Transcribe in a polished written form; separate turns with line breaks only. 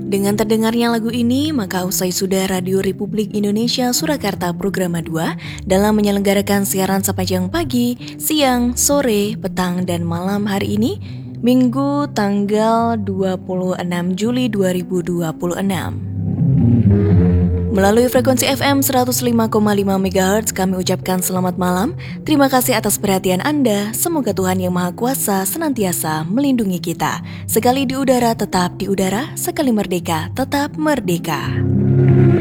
Dengan terdengarnya lagu ini, maka usai sudah Radio Republik Indonesia Surakarta Programa 2 dalam menyelenggarakan siaran sepanjang pagi, siang, sore, petang, dan malam hari ini, Minggu tanggal 26 Juli 2026. Melalui frekuensi FM 105,5 MHz kami ucapkan selamat malam. Terima kasih atas perhatian Anda. Semoga Tuhan Yang Maha Kuasa senantiasa melindungi kita. Sekali di udara tetap di udara, sekali merdeka tetap merdeka.